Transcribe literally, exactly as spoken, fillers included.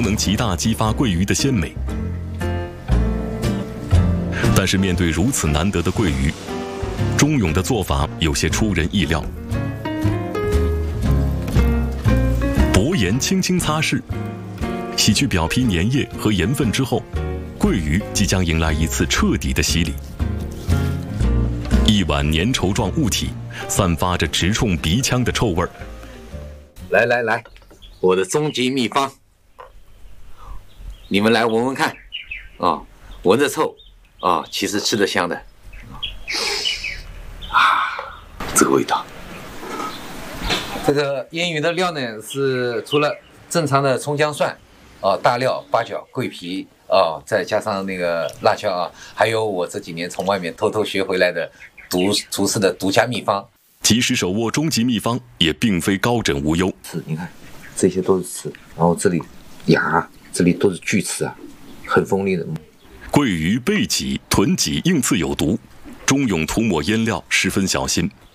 都能极大激发桂鱼的鲜美。但是面对如此难得的桂鱼，钟勇的做法有些出人意料。薄盐轻轻擦拭，洗去表皮粘液和盐分之后，桂鱼即将迎来一次彻底的洗礼。一碗粘稠状物体，散发着直冲鼻腔的臭味儿。 来来来，我的终极秘方，你们来闻闻看，啊，闻着臭，啊，其实吃得香的，啊，这个味道。这个腌鱼的料呢，是除了正常的葱姜蒜，啊，大料、八角、桂皮，啊，再加上那个辣椒啊，还有我这几年从外面偷偷学回来的独厨师的独家秘方。 即使手握终极秘方，也并非高枕无忧。 刺，你看，这些都是刺，然后这里牙，这里都是锯齿啊，很锋利的。 桂鱼背脊、臀脊硬刺有毒，钟勇涂抹腌料十分小心。